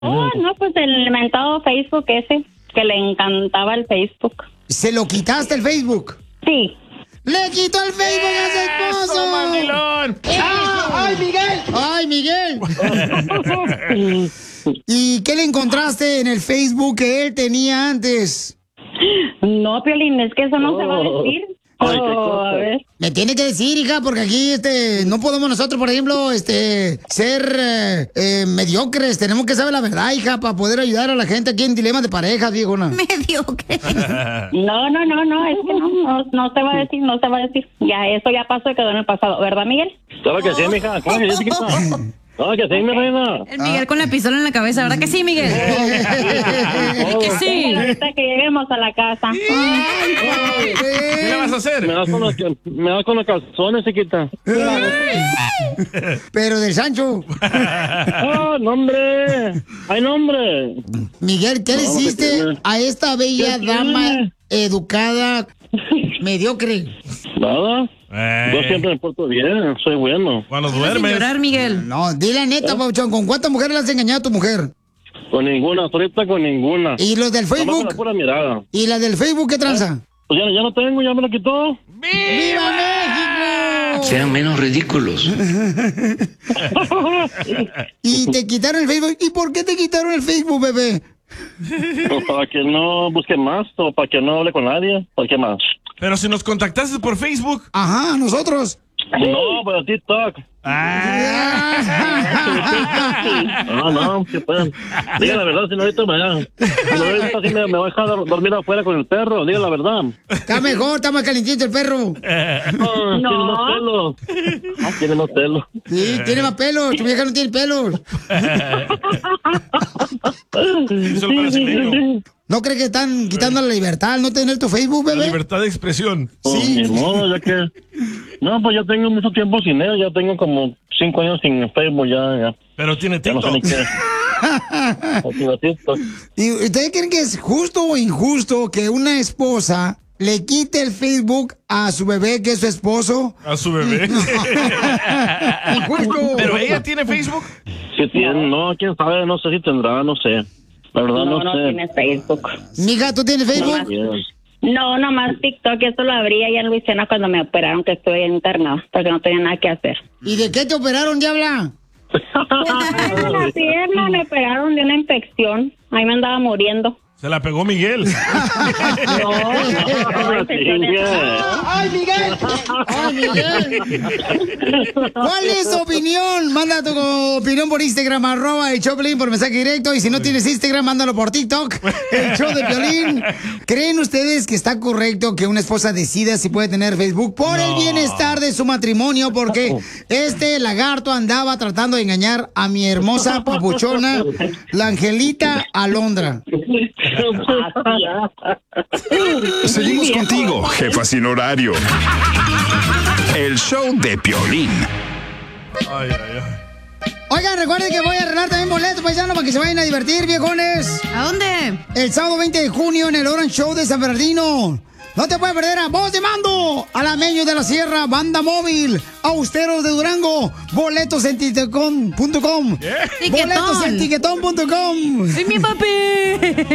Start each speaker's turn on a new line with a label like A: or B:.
A: Oh, no, pues el inventado Facebook ese, que le encantaba el Facebook.
B: ¿Se lo quitaste el Facebook?
A: Sí.
B: ¡Le quitó el Facebook a su esposo!
C: ¡Mandilón!
B: ¡Ay, Miguel! ¡Ay, Miguel! ¿Y qué le encontraste en el Facebook que él tenía antes?
A: No, Piolín, es que eso no se va a decir.
D: Ay, qué cosa.
A: A ver.
B: Me tiene que decir, hija, porque aquí no podemos nosotros, por ejemplo, ser mediocres. Tenemos que saber la verdad, hija, para poder ayudar a la gente aquí en dilemas de pareja, viejona.
E: Mediocre.
A: No, es que no se va a decir, no se va a decir. Ya, eso ya pasó y quedó en el pasado, ¿verdad, Miguel?
D: Claro que sí, mija. Claro que sí, chiquita. Claro que sí, mi reina.
E: El Miguel con la pistola en la cabeza, ¿verdad que sí, Miguel? que sí.
A: Ahorita que lleguemos a la casa.
C: ¿Qué le vas a hacer?
D: Me das con los calzones, chiquita.
B: Pero del Sancho.
D: ¡Oh, nombre! ¡Ay, nombre!
B: Miguel, ¿qué le hiciste a esta bella
D: ¿Qué
B: dama
D: tiene?
B: educada, mediocre?
D: Nada. Yo siempre me porto bien, soy bueno.
C: Cuando
E: Sin
C: duermes.
E: llorar, Miguel.
B: No, di la neta, Pauchón, ¿con cuántas mujeres le has engañado a tu mujer?
D: Con ninguna, ahorita con ninguna.
B: ¿Y los del
D: Nomás con
B: Facebook?
D: la pura mirada.
B: ¿Y la del Facebook qué tranza?
D: Pues ya no tengo, ya me lo quitó.
B: ¡Viva México!
F: Sean menos ridículos.
B: Y te quitaron el Facebook. ¿Y por qué te quitaron el Facebook, bebé?
D: Pues para que no busque más, o para que no hable con nadie. ¿Por qué más?
C: Pero si nos contactaste por Facebook.
B: Ajá, nosotros.
D: No, pero TikTok. No, que puedan. Diga la verdad, si no ahorita me voy a dejar dormir afuera con el perro. Diga la verdad.
B: Está mejor, está más calentito el perro.
D: Tiene más pelo. Tiene más pelo.
B: Sí, tiene más pelos. Tu vieja no tiene pelos.
C: Hizo el brasileño.
B: ¿No crees que están quitando la libertad al no tener tu Facebook,
C: La
B: bebé?
C: libertad de expresión.
D: Sí. No, ya que... No, pues ya tengo mucho tiempo sin él. Ya tengo como 5 años sin Facebook, ya.
C: Pero tiene
D: Ya no sé ni
C: TikTok.
D: qué. Tiene TikTok.
B: ¿Y ustedes creen que es justo o injusto que una esposa le quite el Facebook a su bebé, que es su esposo?
C: A su bebé.
B: Injusto.
C: Pero ella tiene Facebook.
D: Sí tiene, no, quién sabe, no sé si tendrá, no sé. La verdad no sé.
A: tiene Facebook.
B: Mija, ¿tú tienes Facebook?
A: No, nomás TikTok, eso lo abrí allá en Luisiana cuando me operaron, que estuve internado, porque no tenía nada que hacer.
B: ¿Y de qué te operaron, diabla?
A: En la pierna me operaron de una infección, ahí me andaba muriendo.
C: Se la pegó Miguel.
B: ¡Ay, Miguel! ¡Ay, Miguel! ¿Cuál es tu opinión? Manda tu opinión por Instagram, @el Choplin, por mensaje directo. Y si no tienes Instagram, mándalo por TikTok, el show de Piolín. ¿Creen ustedes que está correcto que una esposa decida si puede tener Facebook por el bienestar de su matrimonio? Porque este lagarto andaba tratando de engañar a mi hermosa papuchona, la Angelita Alondra.
G: Seguimos contigo, jefa sin horario. El show de Piolín.
C: Ay, ay, ay.
B: Oigan, recuerden que voy a arreglar también boletos, paisanos, para que se vayan a divertir, viejones.
E: ¿A dónde?
B: El sábado 20 de junio en el Orange Show de San Bernardino. No te puedes perder a Voz de Mando, Alameños de la Sierra, Banda Móvil, Austeros de Durango, boletos en tiquetón.com.
E: Tiquetón.
B: Boletos en tiquetón.com.
E: ¡Sí, mi papi!